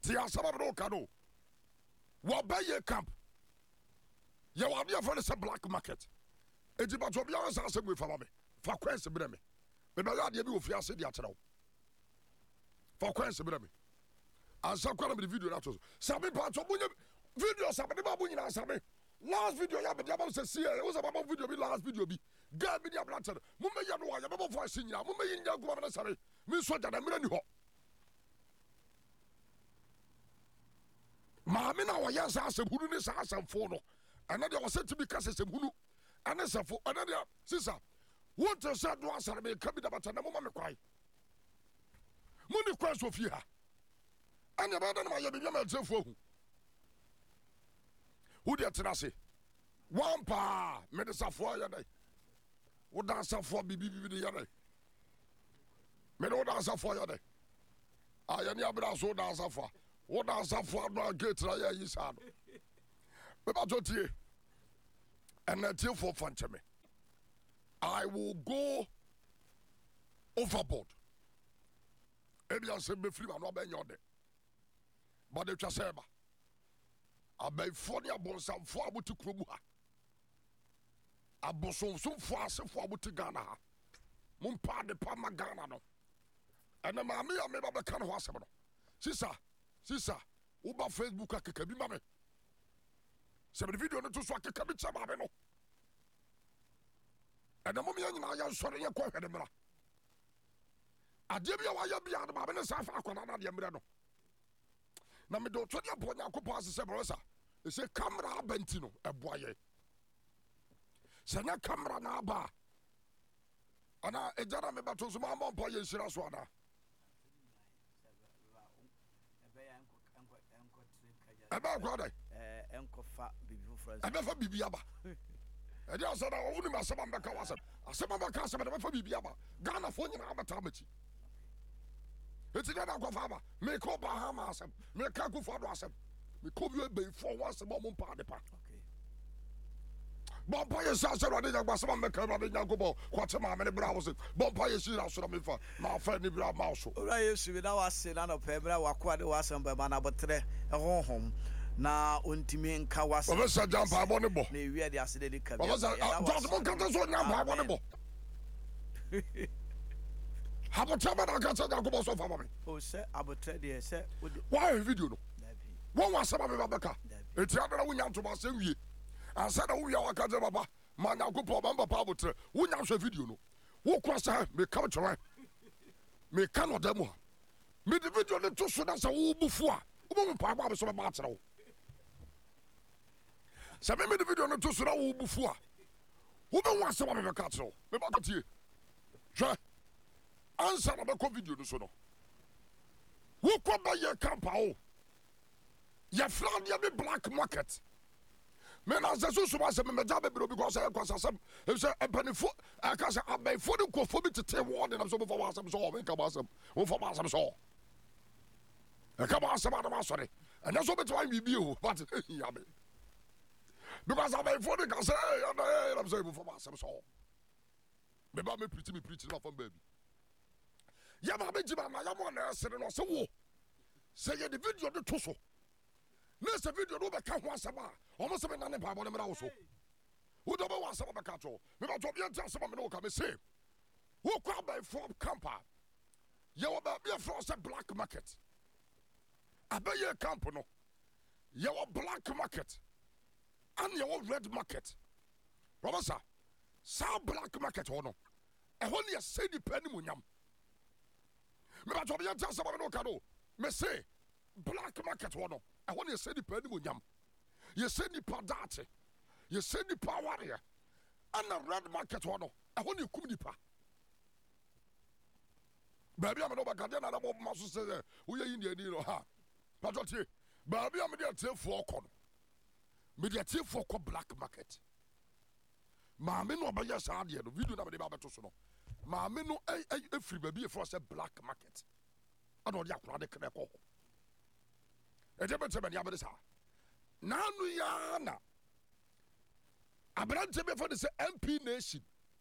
Tia asaba no kano. Wa baye camp. Ya wa dia for the black market. Ejiba to bia sa asem we fa me. Fa kwense bre me. Me ba ya de bi ofi ase de akyerɛw. Fa kwense bre me. Ansa kwa na me video na to. Sabe pa to bunye video sabe de ba bunyina sabe. Last video ya be dia ba se see e wo sabe video bi last video bi. Ga bi dia blatter. Mo me ya no wa ya be voice nyina. Mo me yin nya goma na sabe. Me so ja da mira ni ho. Maame na wo ya sa asem hunu ni sa asem fo no. Ana de wo se tibi ka asem hunu. Ana safo ana de sisa. What is that do asare me ka bi da bata na mo ma me kwai. Mo ni kwa so fi ha. Anya ba da na ma ya bi ma tefo hu. Who dey tenase? One pa me de safo ya dai. Wo da safo bibi de ya dai. Me do da safo ya dai. Aya ni abra so da safo. Wo da safo do gate ra ya yi sa no. Me ba to tie. And na tie for fanche me. I will go overboard. Ebi ase be free man no be nyode. But the chaseba. Abay foni abonsam fo abuti krobu ha. Aboson so fo ase fo abuti Ghana ha. Mum pa de pa ma Ghana no. Ena ma me ya me ba be kan ho asem no. Sisa, uba Facebook akeka bi ma me. Se me video no to so akeka bi chama me no. Ena mo me nyina ya sori ye kwa hwede mra. Ade bia wa ya bia na ma me sa fa akona na de mra no. Na me do to de abo nya kopo asese brosa. E se camera abenti no eboaye. Se na camera na aba. Ana ejara me bato so ma mpo ye nsira so ana. Eba kwa dai. Enkofa bibi fufura. Eba fa bibi aba. E dey say na wo ni ma sema mbeka wasem. Asema mbeka asema na fa bibi aba. Ghana fo nyina abata machi. Eti na kwa fa aba. Me ko ba ha ma asem. Me ka ku fo do asem. Me ko bi be fo wasem mo mpa de pa. Okay. Bompa ye sa se rade nyagba sema mbeka rade nyagobo kwate ma me ne bra wo se. Bompa ye shira so na me fa. Ma fa ni bra ma so. Ora Yesu bi na wase na no pe bra wakwa de wasem ba ma na botre honhom. Na ontimi nka wase. Obesa jampa abone bo. Na ewi de ase de ka bi. Obesa just mo kanta so nyamba abone bo. Habotaba na kanta nyagobo so fa me. O se abotre de se. Why video no? Wọ́n wá sábà mi bàbá ká ètí adara wọ́n yàn tó bá sẹ́ wíyẹ ansa na wọ́n yà wọ́n kájẹ́ bàbá mà nyà kó pọ̀ bàbá pa àbòtẹ́ wọ́n yà sọ fídíò no wọ́n kọ́ sẹ́ mi ká kyerẹ́ mi ká nà ọ̀dẹ́ mu a mi di fídíò ni tó so náà sẹ́ wọ́n bu fún a wọ́n bọ̀ mi pa àbọ̀ àbẹ̀sọ̀ bàbá àtẹ̀rẹ̀ wọ́n sẹ́ mi di fídíò ni tó so náà wọ́n bu fún a wọ́n bẹ̀ wọ́n asẹ́wà mi bẹ̀ ká àtẹ̀rẹ̀ wọ́n mi bá tó tiẹ̀ hwẹ́ ansa na bẹ̀ kọ́ fídíò ni so no wọ́n kọ́ bẹ̀ yẹ kampa o. Your friend, you be black market. Men as a social was a job because I was some a penny foot. I can say I may for the for me to tell one and I'm so for some so make about some for some so. I come on some other sorry. And that's what I'm with you, but yummy. Because I may for the can say I'm saying for some so. Maybe I'm preaching off on baby. Yama Benjamin, my young one, sitting on some war. Say the video the tussle. Next video no be ka ho asaba almost be na ne pa bo ne mra wo so wo do be wa asaba be ka to me ba to bi anta asaba me no ka me say wo kwa by from camper ye wo ba be from say black market abaye camp no ye wo black market and ye wo red market professor sa black market ho no e ho ne ye say di pani munyam me ba to bi anta asaba me no ka do me say black market ho no I want to say the penny munyam. You say the padate. You say the power. And the red market one. I want you come nipa. Baby, I'm not going to go master say we are in the deal ha. Patoti. Baby, I'm there till 4 corner. Media till 4 black market. Mammy no buy us idea. The video number the Baba to so. Mammy no a free baby for us a black market. I don't yak product can go. Ejebe ya bedesa nanu ya na abrante be for the MP nation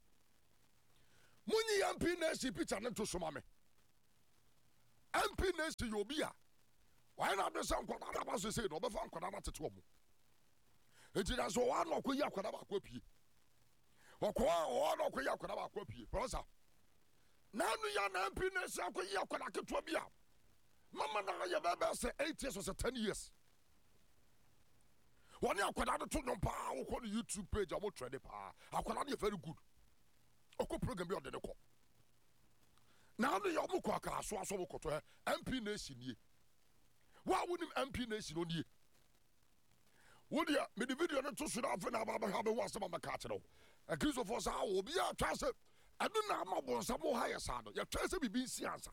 munyi MP nation picture ne to soma me MP nation yo bia why not be some quadra was to say, no, but found quadra to two. It is so one or quia quadra copy. Or one or quia quadra copy. Prosa. Now you are an happiness, I could yak to be up. Mamma, now you have say 8 years or 10 years. 1 year quadra to no power on the YouTube page. I will trade the power. I could very good. Oko program be on the call. Now the Yamuka so to her MP nation ye. Why wouldn't MP nation on ye? Would you made the video not to should have a was about my cattle? A case of us will be a chance. I do not know some more higher side. Your chance to be answer.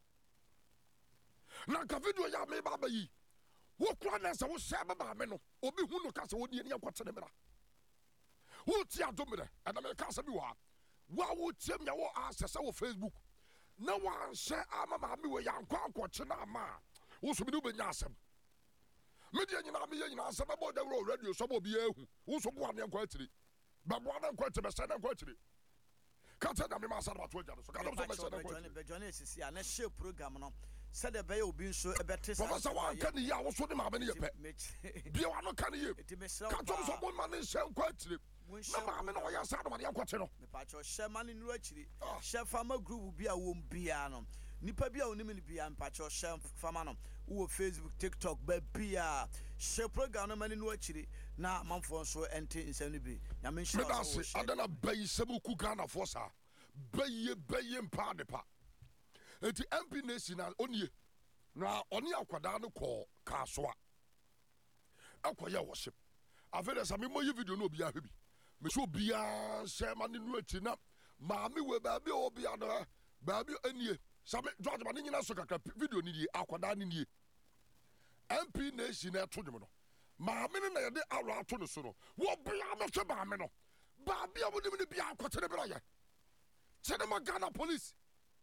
Now, video ya me baba ye. What one as I was Sabba Meno, or be who no castle would near what's in the mirror. What's your domina? And I'm a castle you are. Why would Tim your ask us our Facebook? No one say I'm a mammy with young watching our man. Also, be doing yasam. Media in answer about the road radio, some will be also one young quantity. But one quantity, a second quantity. Can't tell me myself about 20. So, John is a national program. Said the bay will be so a better. Professor, one can hear also the mammy. Be one can hear. Can't also one man is so quantity. Mamma, no, yes, I don't want to know. The patch of Sherman in Richie. Chef Farmer Group will be a womb piano. Nipabia only be and patch of Shem Famano, who Facebook, TikTok, Bebia, Shell program man in Richie. Now, Mumford so empty in 70. I mean, I don't know, Bay Sabuku Ghana for her. Bay and Pardepa. It's the MP Nation and only now only a quadano call Kaswa. Aquaya worship. I've heard some more video no be a hobby. Miso bia Sherman in Retina, Mammy will baby or be other baby any. Some George Manina Soka video need Aquadan MP Nation at Tudimino. Mammy and the hour to the sono. What be a much about Meno? Baby, I would even be a quarter. Cinema Ghana police.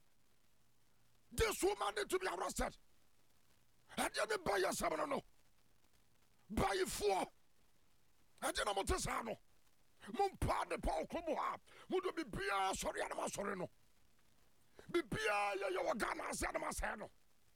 This woman need to be arrested. And you buy a seven. Buy 4. I didn't want to say no. Mumpa de Paul Kubuha, would be Bia, sorry, and Masorino. Be Bia, your Ghana, said Masano.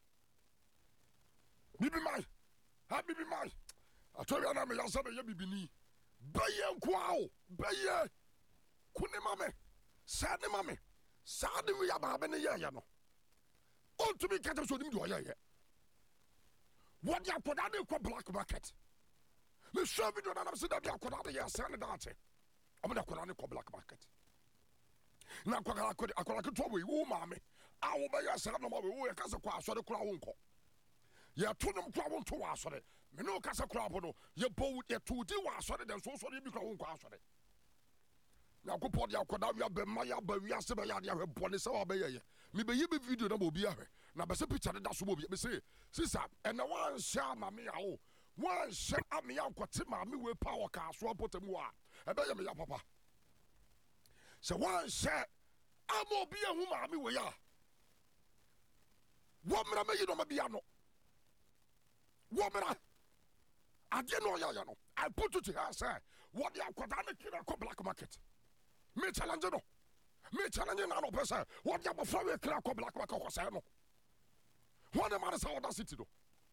Bibi my, happy be my. I told you, I'm a son of Yabini. Baye Quao, Baye, Kunimame, Saddy Mammy, Saddy, we are Babini Yano. All to be catching so do I yet. What you put out in black market? Me show video na say that akora de ya sane daate omo da akora ne ko black market na akora ke to we wo maame a wo ba ya sane no ma we wo ya kasa kwa asore kura wo nko ya to nom kwa wo nto wa asore me no kasa kura bo no ye bo ye to di wa asore de so bi kura wo nko asore na ko pod ya akora wi ba ma ya ba wi ase ba ya de ahwe bone se wa ba ye me be ye be video na bo bi ahwe na ba se picture da so bo bi me say sister and na wan sha ma me ya o one shot at me out, me with power cast, one put them one. I bet you, papa. So one shot, I'm more be a woman, me we are. What man, I don't be a no. What man, I didn't know ya, no. I put it to her, sir. What you got on the killer black market? Me challenge no. Me challenge no person. What you have a flower clerk black market was no. What the man is how that city do.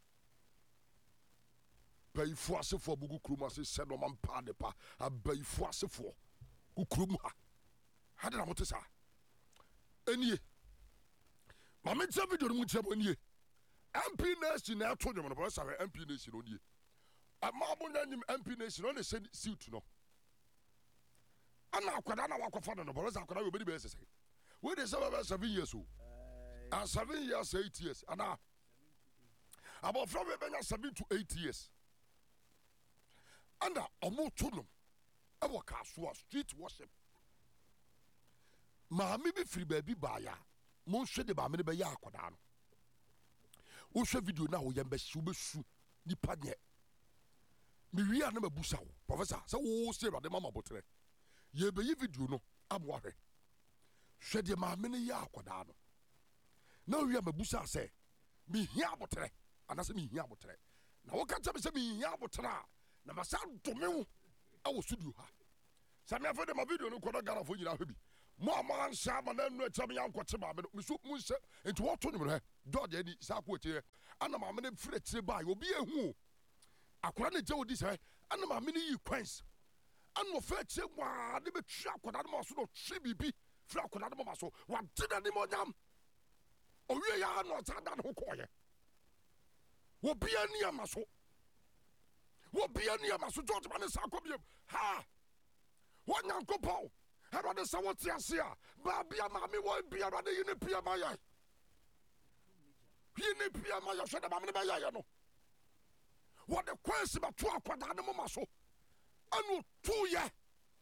Bay force for Bugu Kruma said no man padepa, a bay force for Ukruma. How did I want to say? Any Mamma video on ye. MP Nation, I told you on the bus, MP Nation on ye. A marble name MP Nation only said suit no. And now, Quadana walk of fun on the bus, I could have be say. Wait is about 7 years old. And 7 years, 8 years. And now, about from 7 to 8 years. Under a more tunum, our casual street worship. Mammy be free baby buyer. Monsieur de Bamini by Yakodan. Usha video now, Yambe Subesu, Nipanye. Me are never Busao, Professor. So, say about the Mama Botre. Ye be video no, I'm worried. Shed your Mamini Yakodano. Now you have a Busa say, me Yabotre, and I say me Yabotre. Now, what can't you say me Yabotra? Na masan to me I will studio ha sami afede ma video no kodo gara fo nyina hwebi mo man sha ma na nu acha me yanko che ma me so mu se enti wo to nyum he George any Sakwete, and I'm a fret by will be a who. I couldn't tell this, and I'm a mini quench. And no fetch him, why, they be trapped with animals, no chibi, flock with animals, so what did any more jam? Oh, we are not that who call you. What be a near muscle? What be a near muscle? George Man is ha! What Uncle Paul? How about the Sawatia? Babia, mammy, won't be around the Unipia Maya. Unipia Maya, said about me by Yano. What the question about 12 quadranimo muscle? And no 2 years.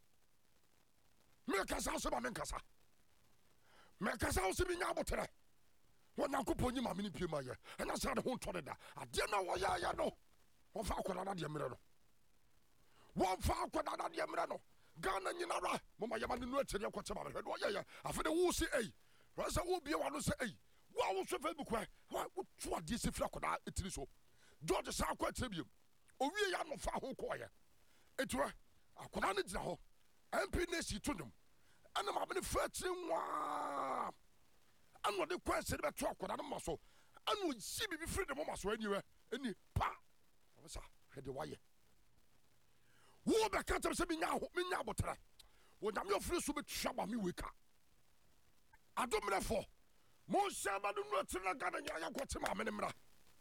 Make us also by Mencasa. Make us also be now today. What Uncle Pony, my mini Pimaya, and I said, who told that? I didn't know why I know. One Falcon and Yamirano. 1 Falcon and Yamirano. Ghana Yinara, Mama Yaman, no tell what about it. I feel the woo say, eh, Rasa will be one to say, eh, what was the Facebook? What this if you could it is so. George South Tribune, or we are not far home choir. It were a Koran Jaho, MP Nasi to them, and I'm having a first one. And what the question about talk with another muscle, and we see me free the moment when you were any pa. Sir, head the wire. Wo be ka se me nya botre wo nyame ofre so be twaba me weka adomrefo mo shaba do no tira gana nya ya kwete ma me mra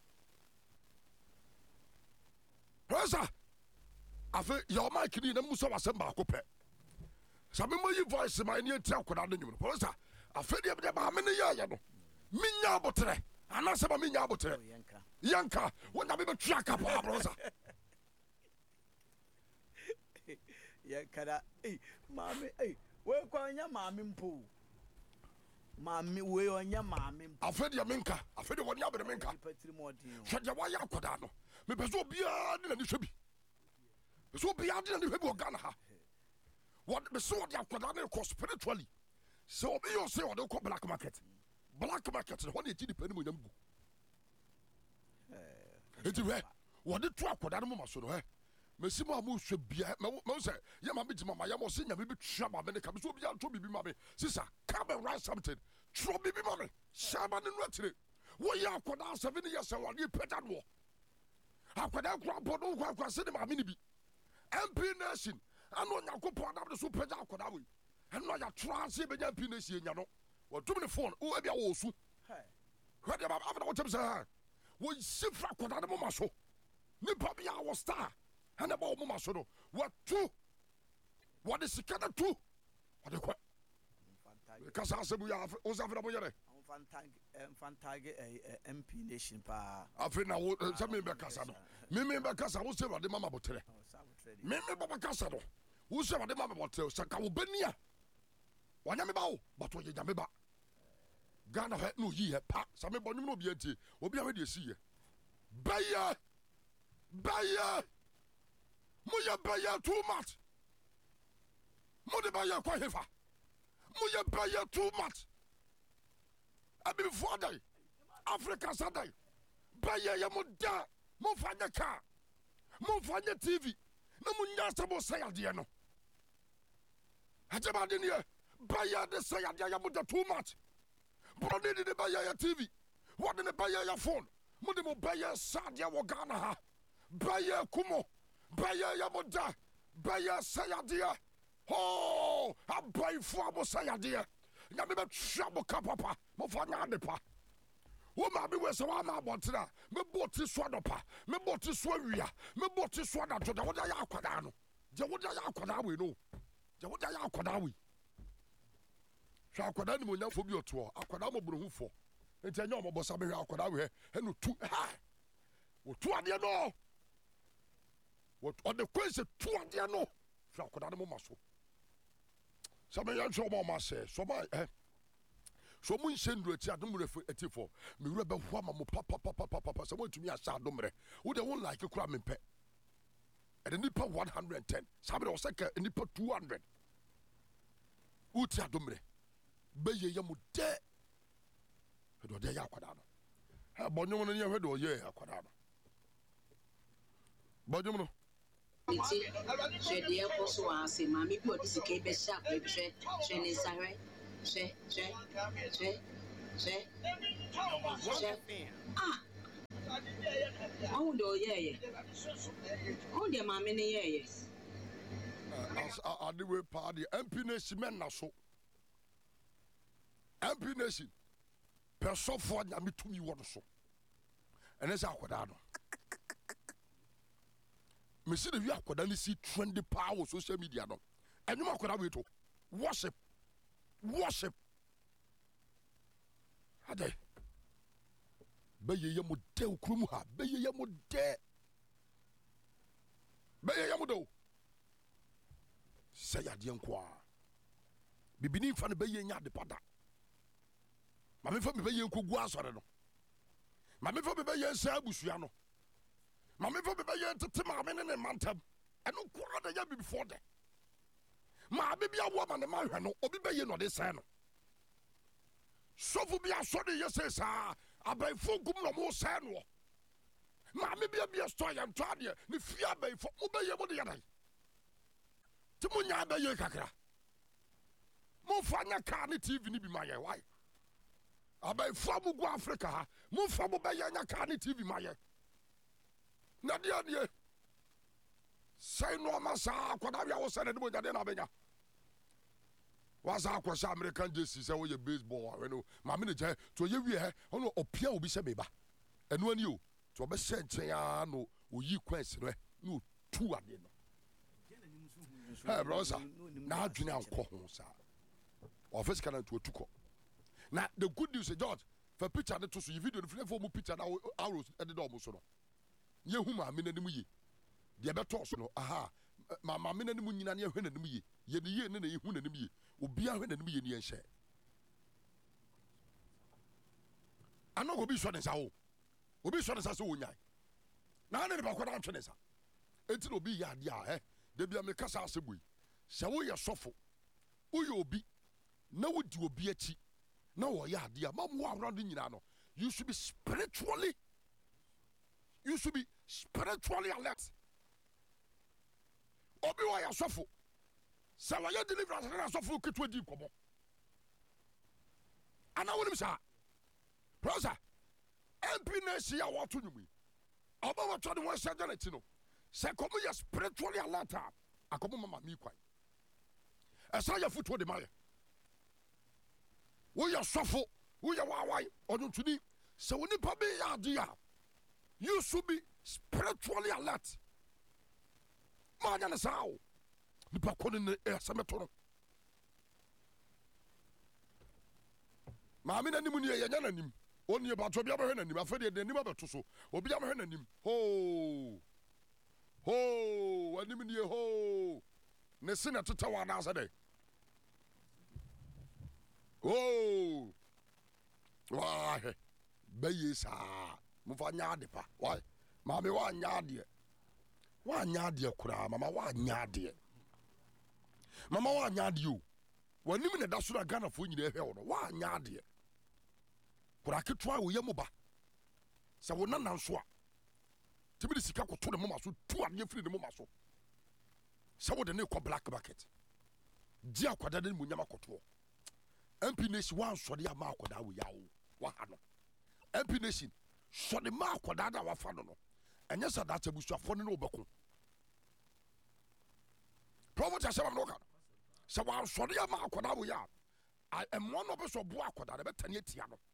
Rosa afa your mic ni na muso wasem ba ko pe sabe mo yi voice ma ni enti akoda no nyum Rosa afa de be ba me ne ya no me nya botre ana se ba me nya botre yanka wo nyame be twa ka pa Rosa ya kada mami we kwanya mami mpo mami we onya mami mpo afede menka afede woni abere menka hwede wa ya akoda no me bezo bia de na ni hwebi bezo bia de na ni hwebi ogana ha what me so de akoda na ko spiritually so obi yo say what ko black market no na ejidi pani mo nyam gu eti we what de to akoda no mo so no Messimo Amusha Bia, Mose, Yamabit Mama, Yamos, Yami, Shaba, and the Cabiso Bia, Toby Mammy, Sister, come and write something. Troby Mammy, Shaban and Retty. What ya could ask 7 years ago, you pet at war. How could I grab Podo, who I said my mini MP Nation, and when I could point out the super Jacodawi, and not a transit by MP Nation, you know, or to the phone, who be also. What about what I'm saying? We see Fraco at the Momaso. Nipabia was star. And about Mama Sono, what two? What is the kind of two? What the what? Because I said we have Osafra. Fantag MP Nation pa. I feel now some member Casado. Member Casa will say what the Mama Botre. Member Casado. Who said what the Mama Botre? Sakau Benia. One Yamibao, but what Yamiba. Ghana had no year, pa. Some no beauty will be already see. Bayer. Moya baya too much. Mode baya kwa hefa. Moya baya too much. Abi before day. Africa Saturday. Baya ya moda. Mo fanya car. Mo fanya TV. Na mo nyasa bo saya dia no. Hajaba de ne. Baya de saya dia ya moda too much. Bro de baya ya TV. What de baya ya phone. Mode mo baya sadia wo Ghana ha. Baya kumo. Baya yamoda, baya sayadia. Oh, I buy for sayadia. Yamiba trouble capapa, Mofana depa. Woma be wes one about that. Me bought this swadopa, me bought this swaria, me bought this swada to the Wada Yakadano. Jawada Yakadawi, no. Jawada Yakadawi. Shakadani will never be a tour. Akadamo Brufo. And tell you about Sabia Akadawi, and two. What two are the no? What on the question 200 no Fracoda Momaso. Some young show Mama says, so my so mun send you a dumbre for etifo. Me rebel Wama papa, someone to me a sad dumbre. Would they won't like a crime in pet? And the nipper 110. Somebody was like a nipper 200. Utia dumbre. Beye yamu de. Hedo de Yakadano. Ha bonyon and your head or ye Aquadano. Bonjour. She dear also answer, Mammy, put this cable sharp, she is a right. She. Che. Che. Ah. Oh, do yeah. Oh, the mammy, yes. As I do party, MP Nation men na so. MP Nation. Person for me to me what so. And as I could add. Me see the view could only see trendy power social media no. And you ma could have it. Worship. Ade. Beye ya mo de okrum ha. Beye ya mo de. Beye ya mo do. Say ade nko a. Bibini fa ne beye nya de pada. Ma me fa me beye nko gu asore no. Ma me fa me beye nsa abusua no. Ma me fa me beye tete ma me ne mantam. Eno kwa da ya bi before de. Ma be bia wo ma ne ma hwe no. Obi beye no de say no. Sofu bia so de yese sa. Abaifo gum no mo say no. Ma me bia store yam to ade ne fia abaifo mo beye mo de yadan. Ti mo nya beye kakra. Mo fa nya ka ne TV ni bi ma ye why? Abaifo mo go Africa ha. Mo fa mo beye nya ka ne TV ma ye. Na de ade. Say no ma sa kwada bia wo say ne mo jade na benya. Wasa akwasha American jersey say we baseball we no ma me ne je to ye wie he ono opia obi se meba eno ani o to be se nchen ya no oyi kwens no no tu ade no eh bro sa na adwene anko ho sa office kana to tuko na the good news is George for picture ne to so video no for mu picture na arrows e de do mo so no ye hu ma me na nim yi de be to so no aha ma me na nim nyina ne hwe na nim yi ye ne ye ne na ye hu na nim yi obi ahwe na nim ye ne enhye anoko bi so ne sa wo obi so ne sa so wonyai na ne ba kwada antwe sa enti no bi ya ade a de bia me kasa asebui se wo ye sofo wo ye obi na wo di obi achi na wo ya ade a ma mo around nyina no you should be spiritually alert obi wo ya sofo se wo ye deliverance na sofo keto di komo ana wonim sa prosa MP Nation ya wato nyumi oba wato de won saja na ti no se komo ya spiritually alert akomo mama mi kwai esa ya futo de maye wo ya sofo wo ya wawai oduntuni se woni pa be ya ade a you should be spiritually alert ma nya na sao ni pa ko ne esameto no ma mi na nim ni ye nya na nim oni ba to bia ba hwe na nim afede de nim abeto so obi am hwe na nim ho anim ni ho ne sina teta wa na asade wah bayi sa mo fa nya de pa why ma me wa nya de kura mama wa nya de o wanim ne da so na Ghana fo nyina hwe wo no wa nya de kura ketwa wo yemu ba sa wo na nanso a tibidi sika ko to ne mama so tu ade firi ne mama so sa wo de ne ko black bucket di akwada ne munyama koto MP Nation wan so de ama akwada wo yawo wa ha no MP Nation so de ma akwada da wa fa no enye sa da tabusuafo ne no beko prophet asema no ka se wan so de ama akwada wo ya emmo no be so bo akwada de betane atia no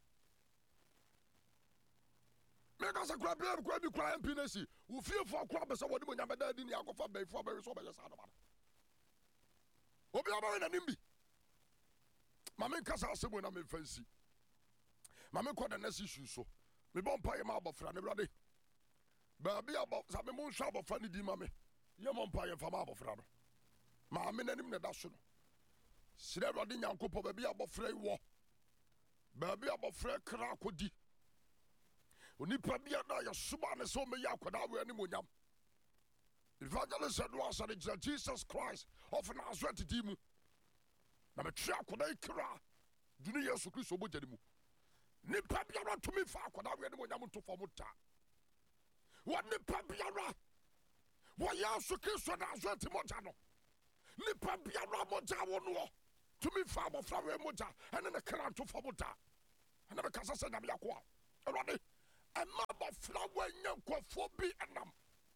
mega sa kura bi kura MP Nation wo fie fo kura be se wo de munyama da di ni akofa be fo be so be sa do ba obi aba na nimbi mame kasa asemo na me fancy mame ko da nasi issue so me bon pa ye ma abofra ne brade ba bia abo sa me mo hwa abofra ne di mame ye mo pa ye fa ma abofra no mame nanim ne da so no sire brade nyankopo ba bia abofra wo ba bia abofra kra akodi onipa bia na ye suba ne so me ya akoda we ne monyam evangelist Edward said Jesus Christ of Nazareth dimu na me twa akoda ikra duni Yesu Kristo bo jani mu ni pa biara to me fa akoda we ne monyam to fo muta wa ni pa biara wa Yesu Kristo Nazareth mo jano ni pa biara mo ja wo no to me fa mo fra we mo ja ene ne kra to fo muta ana be kasa se nyame yakwa erode ema ba fra wanya nkofo bi anam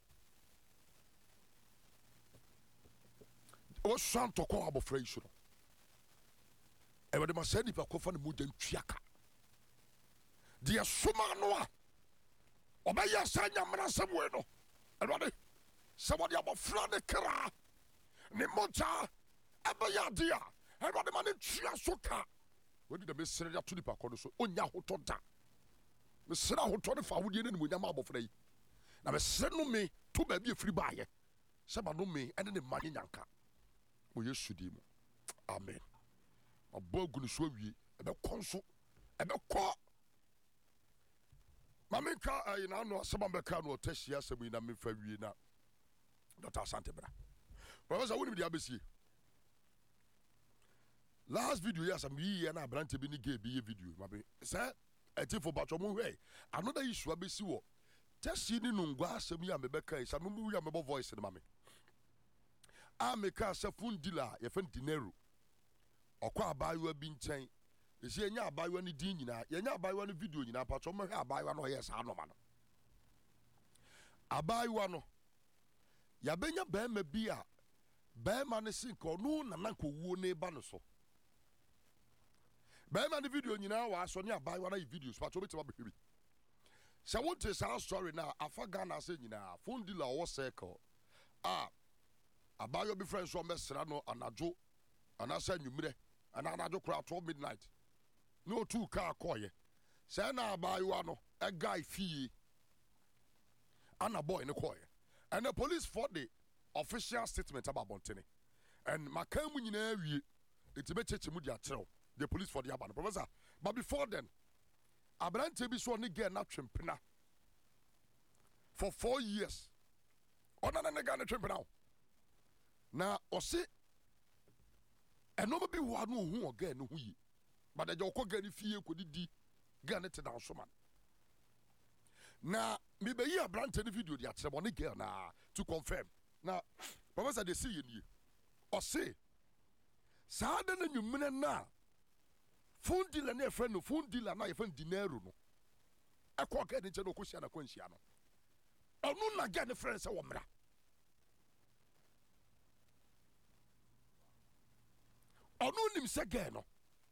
o santo ko abofra isu no erode ma se nipa kofa ne moja ntwiaka de soma no a obaya sa nyamra semwe no erode se wode abofra ne kra ne moja abaya dia erode ma ne twia so ka wodi de mesere ya to nipa ko no so onya hoto da mesere hoto ne fa wodi ne munyama abofra yi na mesere no me to ba bi efiri baaye se ba no me ene ne manye nyanka mo yesu di mu amen abogu ne so awie ebe konso ebe ko mamenka ayina no asema beka no otahia asem ina mefa wie na Dr. Asante Bra professor woni bi abesie last video yes am yi na brante bi ni ge bi ye video mabe say etifo batwo mo hwe another issue abesi wo tesi ni nungwa asem ya mebeka isa no mu ya mebo voice ni mame ameka se fundila ye fan dinero okwa abayo bi nchen esi enya abayo ni din nyina ye nya abayo ni video nyina patwo mo hwe abayo no yes anoma no abayo no ya benya ba ma bi a ba ma ne sinko no na nanko wuo ne ba no so ba ma ne video nyina wa so ne abayo na videos patwo beti ba behwi se wonte sa story na afaga na se nyina fundila wo circle abayo bi friends so mesra no anajo anasa nwumire anajo kura 12 midnight no two car koye say na abayo no a guy fee ana boy ne koye and the police for the official statement about Bontene and makamu nyina wie etibe cheche mu dia kire the police for the abano professor but before then abrante bi so ne get na twempena for 4 years ona na ga na twempena na ose enoma bi ho anu hu oga ne hu yi but the joko ga ne fie ko didi ga ne te dan so man na me be yi abrante ne video dia kire ne girl na to confirm na professor they see you ose saada na nwumene na phone dealer na friend no phone dealer na ye friend dinero no ekọ ga ne nche no ko sia na ko nsia no onu na ga ne friend se wo mra onu nim se ga no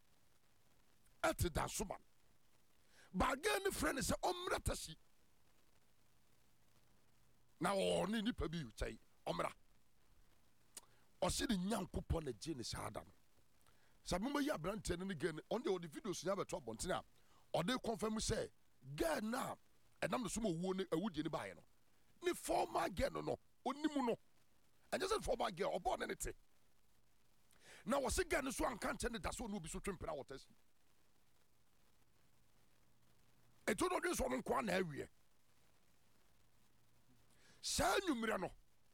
at da suman ba ga ne friend se omra tashi na oni ni pa bi chai omra o se ni nyankopon na je ne saada no sabuma ya brante ne gen on the videos nya beto abontina o dey confirm say girl na enam no sumo wuo ne awudie ne baaye no ni former girl no onimu no anya say former girl obo ne te na wo se girl no so anka nche ne da so no obi so twempena wotasi eto no dey so no kwa na awie sa nwumira no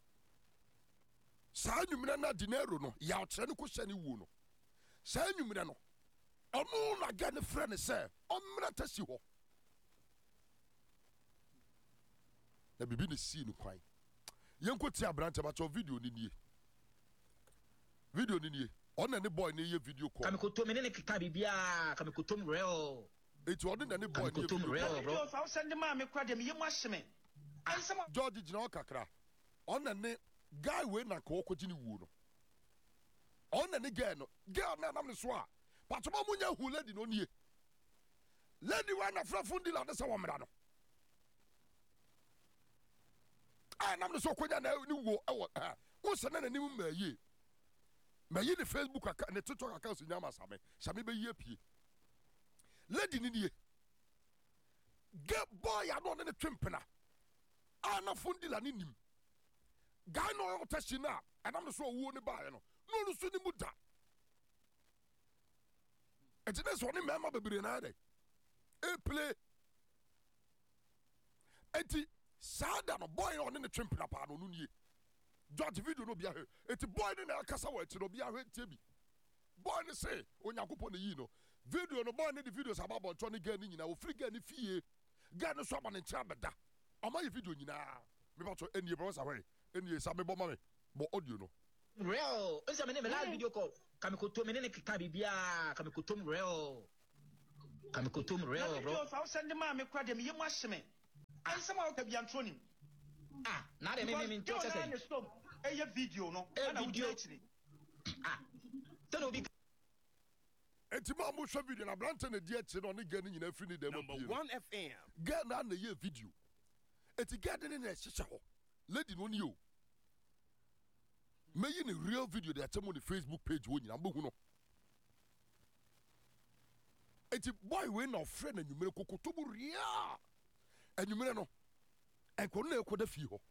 sa nwumira na dinero no ya otre ne ko hye ne wuo no sa nwumira no onu na ga ne frɛ ne sɛ ɔmmra tasi hɔ na bibi ne si ne kwan yenko ti abrante ba cho video ni nie ɔna ne boy ne ye video call kamikoto me ne keka bibia kamikoto real eti ɔde na ne boy ne ye video real bro fa send ma me kwa dem yemu ahyeme ansama George gina kakra ɔna ne guy we na ko kɔgye ne wuo no ɔna ne girl na nam ne so a patoma munya hu lady no nie lady wa na fra fundila de se wo mra no nam ne so kɔnya na ne wuo ɛwɔ wo se na nanim mayi ne Facebook account ne TikTok account so nyama same be yi apie lady ni nie get boy ya no ne twempena na fundila ni nim guy no o tashi na nam ne so wuo ne baaye no no so ni mu da etine so ne mema bebere na ade e play eti sada no boy on ne twempena pa no nie George video no bia he eti boy ne na kasa wa eti no bia he tie bi boy ne say onyankopon ne yi no video no boy ne the videos about to ne ga ni nyina wo free ga ni fie ga ne so ba ne ncha beda o ma ye video nyina me ba to enie bro sa hwe enie sa me bo ma me bo audio no real esa me ne live video call kamikoto me ne keka bibia kamikoto real Kamikotum real bro. I send the man me cry them you must me. And some out of Yantronim. Now they me to say a video no. Video actually. Don't be Etima mo hwe video na brante na die che no ne gani nyina fini dem Number 1 FM. Gana na ye video. Eti gade ne na hyehyɛ ho. Lady no ni o. Me yi ne real video de atemo ne Facebook page wo nyina mbohu no. Eti boy we na friend na nyumere kokoto bu ria. Anyumere no. Enko na ekoda fi ho.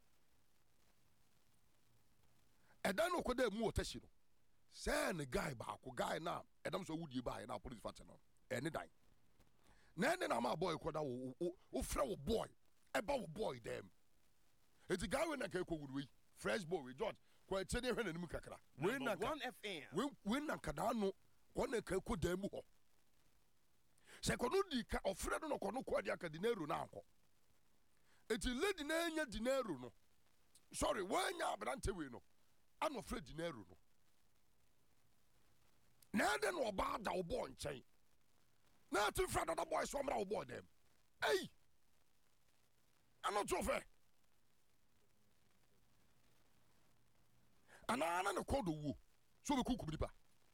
Edan no koda mu otashi no. Say ne guy ba ko guy na edam so wudie ba na police fate no. Ene dan. Na ene na ma boy koda wo frɛ wo boy. Eba wo boy dem. Eti guy we na ka ko wudwe. Fresh boy we George. Ko etene hwe na nim kakra. We na 1 FM. We na kada no ko na ka ko dem ho. Se ko no di ka ofrɛ no ko no ko dia ka dinero na anko. Eti lady na nya dinero no. Sorry, wanya abrante we no. Ano ofrɛ dinero no. Na den no ba da wo boy nkyɛn. Na ti fra da boy so mra wo boy dem. Hey! Ano trofe. Ana no kodo wo. So be kuku bipa.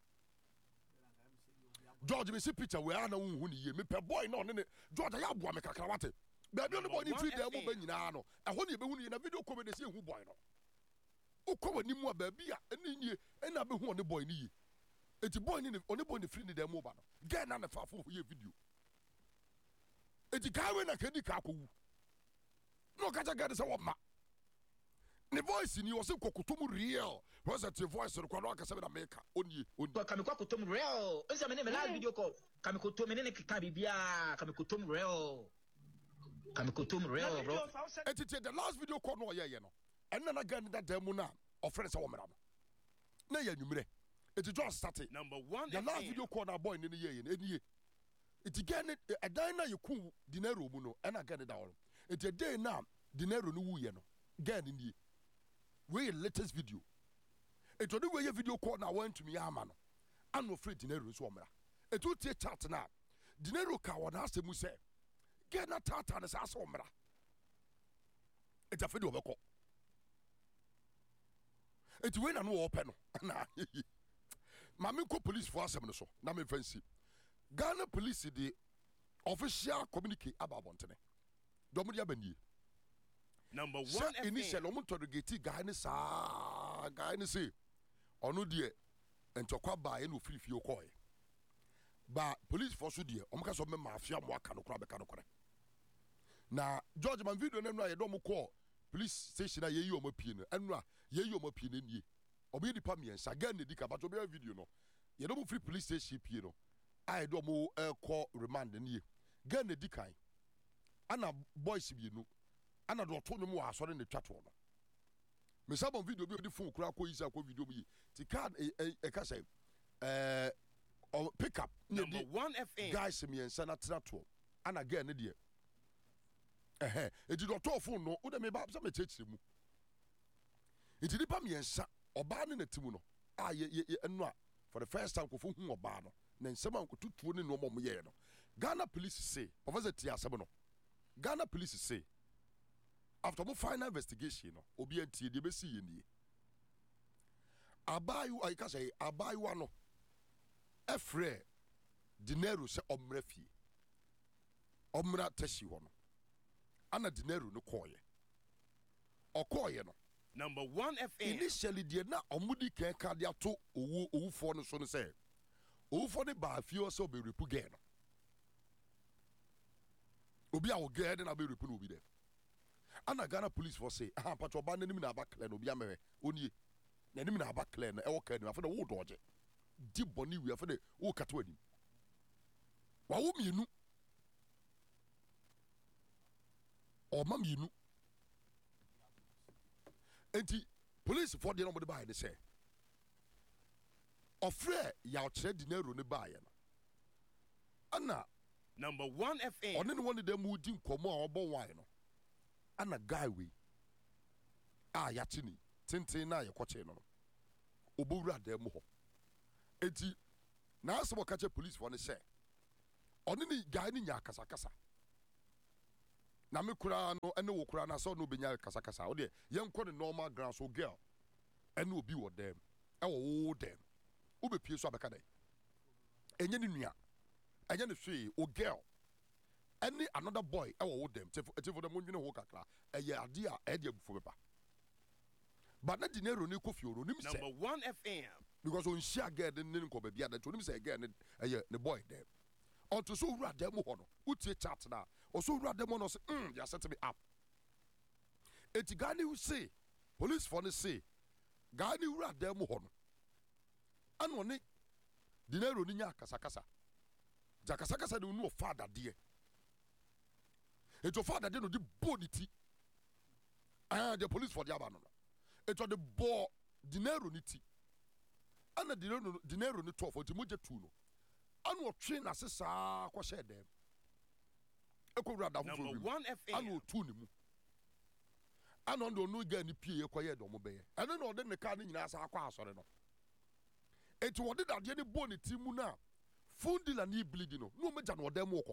George me see picture we ana wo hu ni ye. Me pe boy no ne George ya boa me kakra wate. Baby on the boy ni free dem mo ba nyina no. Ɛho ne be hu ni na video comedy see hu boy no. Ukọ wani mu a baby a eni nie ena be hu on the boy ni ye. Eti boy ni on the boy ni free ni dem mo ba no. Get na na fa fo ye video. Eti ka we na kedi ka akwu. No kacha get say wo ma. Ne voice ni o se kokotom real. Was that voice no kwa no aka say na make oni. Kamikotum real. Nse me ne live video call. Kamikotum me ne kika bibia. Kamikotum real. Kamikotum real bro. Eti the last video call no ye no. Enna na gan that dem na ofre say wo mra no. Na ya nwumre. Eti just started. Number 1 the last video call na boy ni ye enie. Eti gan edan na yeku dinero mu no. Enna gan da wo. Eti day na dinero no wu ye no. Gan ni we latest video. Eti odi we video call na want to me ama no. Ano free dinero so omra. Eti tie chat na. Dinero ka wona asemu se. Get na tata na sa so omra. Eti afedi obeko. Eti we na no open no. Na. Mami ko police for asem no so. Na me fancy. Ghana police the official communicate about bontene. Domo dia banie. Number 1 FM. Initial omo interrogate guy ni sa guy ni say ono de entokwa ba e no free okoye. Ba police force de omo ka so me mafia mo aka no kra be ka no kra. Na George man video na no aye do mo call police station a yeyi omo pie no enu a yeyi omo pie no nie. Obi di pa miensa gan ne di ka ba to be video no. Ye do mo free police station pie no. Aye do mo call remand nie. Gan ne di kan. Ana boys bi no. Ana do to no mo asore ne twato no. Me sabon video bi odi phone kura ko yi sa ko video mi. Ti card e ka say pick up Number 1 FM. guys miensa na trato. Ana gan ne de. Edi do to phone no, wo de me ba se me chechire mu. Edi di pa miensa oba ne natimu no. Ye enu a for the first time ko fu hu oba no. Na nsema ko tutuo ne no mo ye no. Ghana police say, Professor Tiasebe no. Ghana police say after the final investigation no, obi antie de be see ye nie. Abayu I ka say abayu no. Efre dinero se omra fie. Omra tashi ho no. Ana dinero no koye. Okoye no. Number 1 FM. Initially de na omudi kan ka de ato owufo no so no say. Owufo ne ba fie o so be repu ge no. Obi a wo ge de na be repu no obi de. Ana Ghana police for say patro ba nanim na aba clear no obi amere onie. Nanim na aba clear no e wo ka ni afa de wo doje. Di boni wi afa de wo kato anim. Wa wo mienu. O ma mienu. Enti police for the number by the say. Ofre ya kire dinero ne ba ye no. Ana Number 1 FM. one ne one dem udi nkomo a obon wan no. Ana guy we ya chini tintin na ye kwache no. Obowura dem ho. Enti na asebo kache police for ne say. ɔne ne guy ne nya kasakasa na me kura no ene wo kura na so no benya kasakasa wo de yenkɔ ne normal ground so girl ene obi wo dem wo dem wo be pie so abeka dai enye ne nua enye ne hwe o girl ene another boy wo dem tifo dem nwene ho kakra eye ade a ede abufo beba but na dinero ne kofi oro nim se number 1 FM because on share girl ne nko ba bia da to nim se girl ne eye ne boy dem onto so wura dem ho no utie chat na o so wura dem no say you set me up eti gani who say police for ne say gani wura dem ho no ano ne dinero ni nya kasakasa jakasakasa de unu father de eto father de no di boniti the police for the abano eto the bo dinero ni ti ana dinero ni 12 oti moje tu no anu otwe na sesa kwa share dem ekowura da number fufu 1 FM anu otu ni mu anu ndo no ga ni pie ekoye do mo be ene na ode ne ka ni nyina asa akwa asore no eti wode dade ni bo ni ti mu na fundila ni bleed no no meja no ode mu ko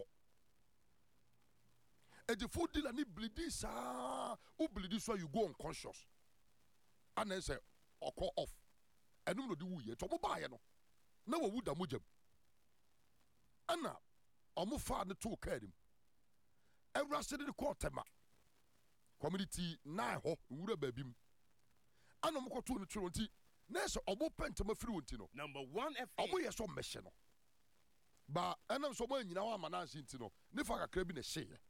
eti fundila ni bleed sa u bleed so you go unconscious and say oko off enum no di wuye to mo baaye no na wo wuda mo jam ana omo fa ne to karim every city the court tema community na ho wura babim ana mo ko to ne twiro nti na so omo pentema firi wonti no number 1 FM omo ye so mehye no ba enam so mo anyina wa mananse nti no ne fa kakra bi ne hye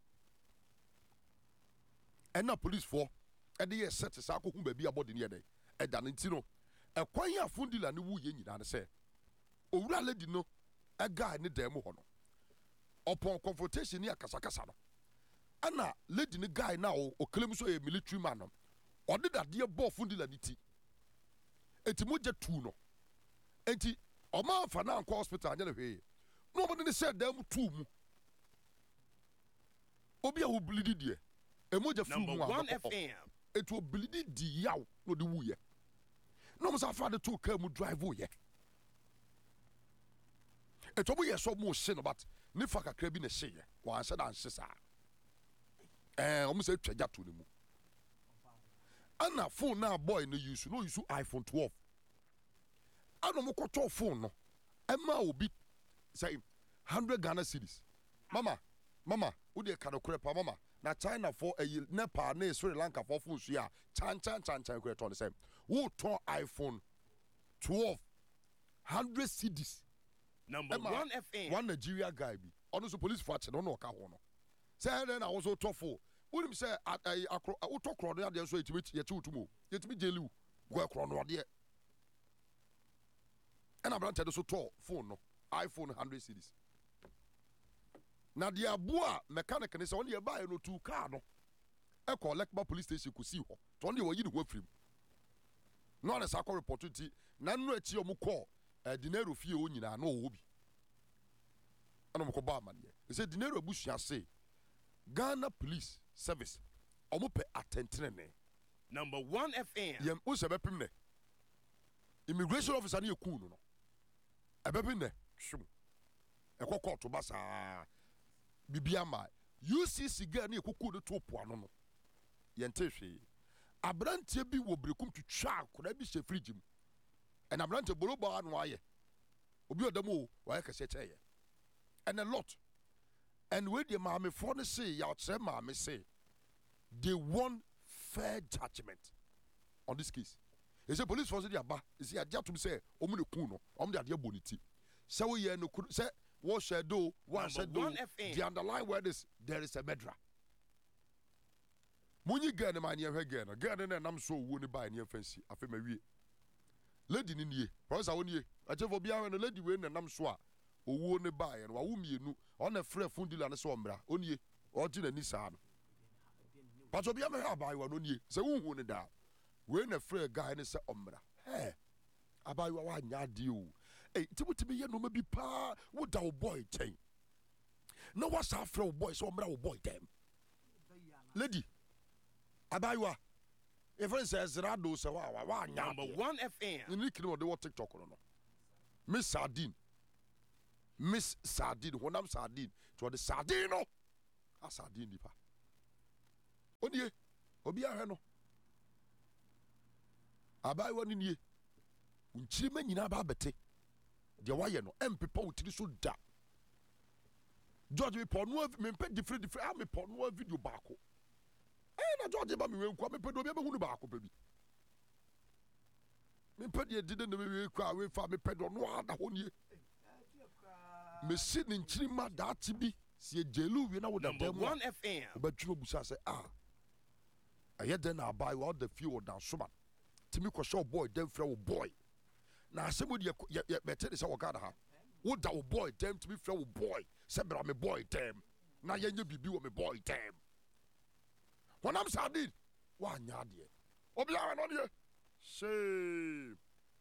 ena police for e de ye set sa ko hu ba bi abode ne ye dey e da ne nti no e kwan ya fundila ne wu ye nyina ne se owura lady no e guy ne dem ho no upon confrontation ni akasakasa no ana lady ne guy na o claim so a military man no odi dade bo fundila ni ti enti moje tu no enti o ma fa na anko hospital anya ne hwe no mo ne se dem tu mu obi a wo bleed die e moje fu mu number 1 FM enti o bleed di yaw no de wuye no mo sa fa de to ka mu drive wuye enti obo ye so mo hye no but ne fa kakra bi ne hye ye wa anse da anse sa o mo se twaja to ne mu ana phone na boy no use iPhone 12 ana mo koto phone no ema obi say 100 Ghana cedis mama wo de ka no krepa mama na China for Nepal na Sri Lanka for phone so ya chan kreto ne say wo to iPhone 12 100 cedis number 1 FM one Nigeria guy bi ono so police for ache no ka ho no say then I was so tough wonim say auto krono ya de so etimi yeti utumo yetimi jeliu go krono de ena brante de so to phone no iPhone 100 series na de aboa mechanic ne say on ye buy no two car no e call Lekba police station ko si ho to on ye oyi ne ho afrim no na sa ko report ti na no achi o mu call dinero fie o nyina na o bi ana mo ko ba amane e say dinero abusua say Ghana Police Service omo pe attention number 1 FM yem o se bepim ne immigration officer ne eku no ebepim ne hwum ekoko to basa bibia ma UCC girl ne ekoku de to po ano no yente hwe abrantie bi wo brekum twitwa akora bi she fridge mu en abrantie borobo anu aye obi odamo wa ye kase cheye and a lot. And when the mommy for the say, you say, mommy say, they want fair judgment on this case. They say police force the aba. They say I just to say, "Omu kuno, the idea bonity." So we no say what shall do, what shall do. The underlying word is there is a murder. Munyi girl the man here girl. Girl then I'm so woni buy near fancy. I feel my way. Lady ni ye. Promise I woni ye. I just for be a lady we na nam so. Owo ne buy and wa wo mienu on a free fundila ne so mbra onie o gi na ni sa no pato bia me abai wa no nie se wo hu ne da we na free guy ne se omra he abai wa nya de o tibutimi ye no ma bi pa wo da wo boy chen na wa sa free wo boy so omra wo boy dem lady abai wa e friend says rado se wa nya number 1 FM ni kini wo de wo TikTok no Miss Sardine Miss Sardine, honam sardine. To the sardine no. A sardine nipa. Odie, obi ahwe no. Abai woni nie. Unchiri ma nyina ba bete. De waye no empepa wotiri so da. George me porno me pe different me porno video baako. Na George ba me wenku me pe do bi be hunu baako pa bi. Me pe de dide na me wenku a we fa me pe do no ada honie. Me si ni nchiri ma da ati bi si ejelu wi na wo da dem. Number 1 FM. Obetwiro busa say aye den na abai all the few dan so man. Timi ko show boy dem frɛ wo boy. Na asemu de ye bete de say wo gada ha. Wo da wo boy dem timi frɛ wo boy. Say bra me boy dem. Na ye nye bibi wo me boy dem. Honam sardine wa nya de. Obi a no de. Shame.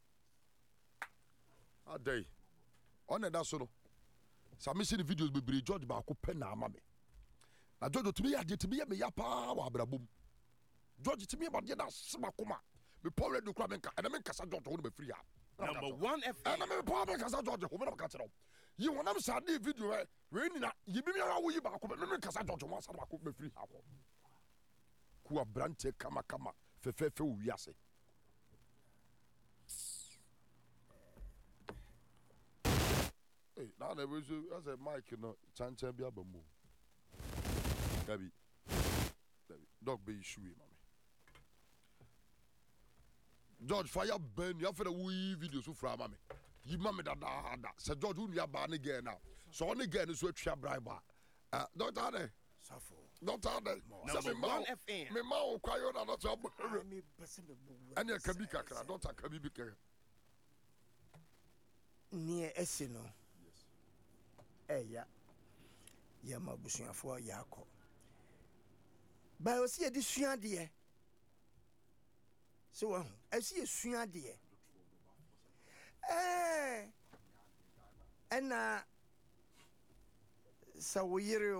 Adai. On that so no. Some see the videos be George ba ko pen na ama me. Na George timi ya de timi ya me ya pa wa abrabom. George timi ba de na sema koma. Me power do kra me nka na me nkasa George ho no be free ya. Number 1 FM. Na me power me nkasa George ho me na ka kire. Yi wonam sardine video we ni na yi bi me ya wo yi ba ko me nkasa George ho asa ba ko be free ha ko. Ku abrante kama fefefe wo wiase. Hey, now there was a mic, you know, Chanchan be abamu. Gabi, dog be issue, mommy. George, fire burn, you have a wee video so from mammy. You mammy that Sir George, who you are ban again now. So on again is what you are bribe. Don't have Suffer. Don't have Number 1 FM. Me ma cry on another job. And you can be kaka, don't I can be kaka. Near Essino. Ya mabusuafo yakɔ ba o si edi sua de so wa esi esua de ɛna sa wo yire